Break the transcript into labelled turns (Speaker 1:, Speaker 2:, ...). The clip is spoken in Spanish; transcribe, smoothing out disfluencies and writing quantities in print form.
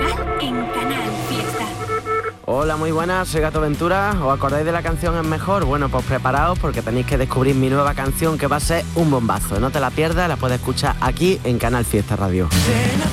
Speaker 1: musical en Canal Fiesta.
Speaker 2: Hola, muy buenas, soy Gato Ventura. ¿Os acordáis de la canción Es Mejor? Bueno, pues preparaos porque tenéis que descubrir mi nueva canción que va a ser un bombazo. No te la pierdas, la puedes escuchar aquí en Canal Fiesta Radio.